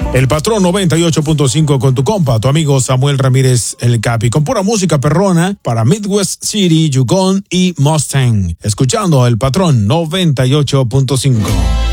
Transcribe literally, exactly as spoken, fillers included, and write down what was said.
El Patrón noventa y ocho punto cinco con tu compa, tu amigo Samuel Ramírez el Capi, con pura música perrona para Midwest City, Yukon y Mustang. Escuchando El Patrón noventa y ocho punto cinco.